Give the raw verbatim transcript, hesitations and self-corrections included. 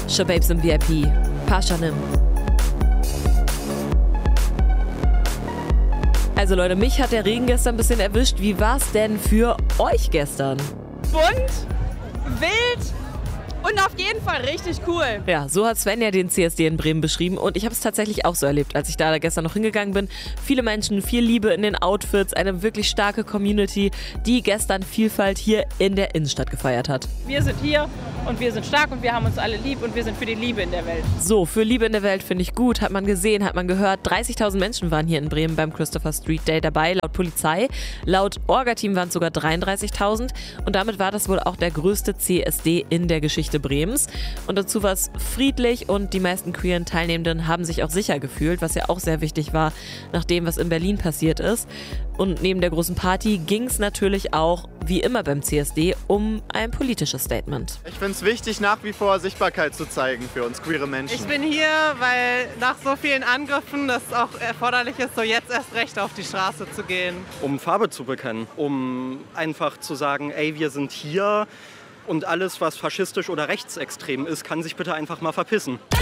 Shababes im V I P. Paschanim. Also Leute, mich hat der Regen gestern ein bisschen erwischt. Wie war's denn für euch gestern? Bunt, wild und auf jeden Fall richtig cool. Ja, so hat Svenja den C S D in Bremen beschrieben und ich habe es tatsächlich auch so erlebt, als ich da gestern noch hingegangen bin. Viele Menschen, viel Liebe in den Outfits, eine wirklich starke Community, die gestern Vielfalt hier in der Innenstadt gefeiert hat. Wir sind hier und wir sind stark und wir haben uns alle lieb und wir sind für die Liebe in der Welt. So, für Liebe in der Welt finde ich gut, hat man gesehen, hat man gehört. dreißigtausend Menschen waren hier in Bremen beim Christopher Street Day dabei, laut Polizei. Laut Orga-Team waren es sogar dreiunddreißigtausend und damit war das wohl auch der größte C S D in der Geschichte Bremens. Und dazu war es friedlich und die meisten queeren Teilnehmenden haben sich auch sicher gefühlt, was ja auch sehr wichtig war, nach dem, was in Berlin passiert ist. Und neben der großen Party ging es natürlich auch, wie immer beim C S D, um ein politisches Statement. Ich finde es wichtig, nach wie vor Sichtbarkeit zu zeigen für uns queere Menschen. Ich bin hier, weil nach so vielen Angriffen das auch erforderlich ist, so jetzt erst recht auf die Straße zu gehen. Um Farbe zu bekennen, um einfach zu sagen, ey, wir sind hier und alles, was faschistisch oder rechtsextrem ist, kann sich bitte einfach mal verpissen.